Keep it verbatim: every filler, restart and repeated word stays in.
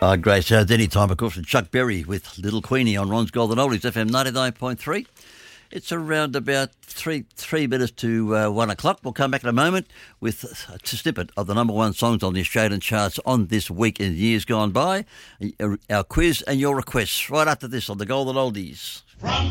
Uh, great sounds any time, of course, from Chuck Berry with Little Queenie on Ron's Golden Oldies, F M ninety-nine point three. It's around about three three minutes to uh, one o'clock. We'll come back in a moment with a snippet of the number one songs on the Australian charts on this week in years gone by, our quiz and your requests right after this on the Golden Oldies. From